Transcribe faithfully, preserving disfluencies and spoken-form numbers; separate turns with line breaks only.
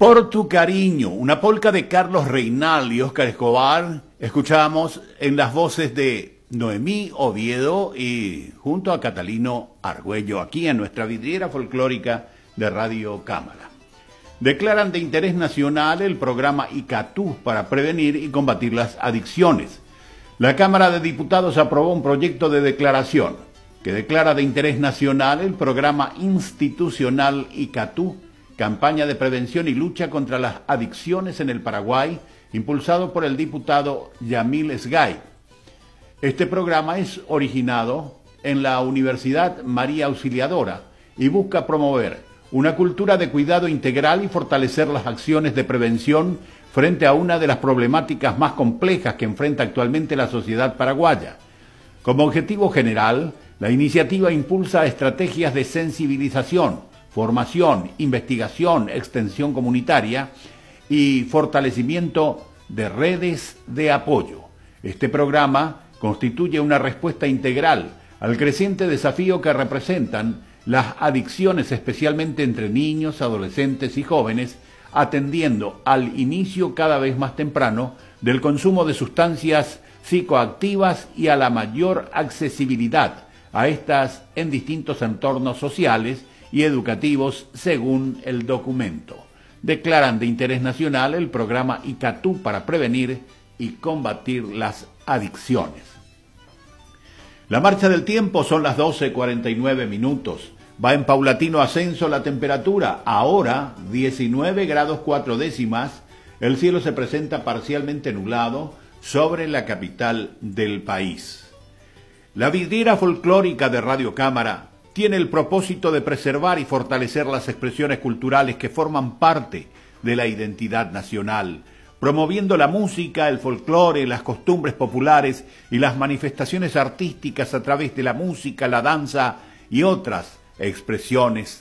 Por tu cariño, una polca de Carlos Reinal y Óscar Escobar, escuchamos en las voces de Noemí Oviedo y junto a Catalino Argüello, aquí en nuestra vidriera folclórica de Radio Cámara. Declaran de interés nacional el programa ICATU para prevenir y combatir las adicciones. La Cámara de Diputados aprobó un proyecto de declaración que declara de interés nacional el programa institucional ICATU, Campaña de Prevención y Lucha contra las Adicciones en el Paraguay, impulsado por el diputado Yamil Sgay. Este programa es originado en la Universidad María Auxiliadora y busca promover una cultura de cuidado integral y fortalecer las acciones de prevención frente a una de las problemáticas más complejas que enfrenta actualmente la sociedad paraguaya. Como objetivo general, la iniciativa impulsa estrategias de sensibilización, formación, investigación, extensión comunitaria y fortalecimiento de redes de apoyo. Este programa constituye una respuesta integral al creciente desafío que representan las adicciones, especialmente entre niños, adolescentes y jóvenes, atendiendo al inicio cada vez más temprano del consumo de sustancias psicoactivas y a la mayor accesibilidad a estas en distintos entornos sociales y educativos, según el documento. Declaran de interés nacional el programa ICATU para prevenir y combatir las adicciones. La marcha del tiempo son las doce cuarenta y nueve minutos. Va en paulatino ascenso la temperatura. Ahora diecinueve grados cuatro décimas. El cielo se presenta parcialmente nublado sobre la capital del país. La vidriera folclórica de Radio Cámara tiene el propósito de preservar y fortalecer las expresiones culturales que forman parte de la identidad nacional, promoviendo la música, el folclore, las costumbres populares y las manifestaciones artísticas a través de la música, la danza y otras expresiones